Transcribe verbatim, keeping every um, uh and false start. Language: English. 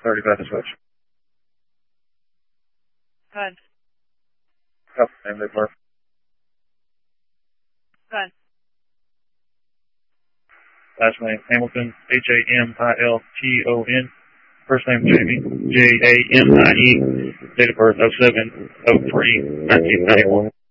thirty-five to switch. Go ahead. Oh, name they were. Go ahead. Last name Hamilton, H A M I L T O N. First name Jamie, J A M I E. Date of birth oh seven oh three nineteen ninety-one.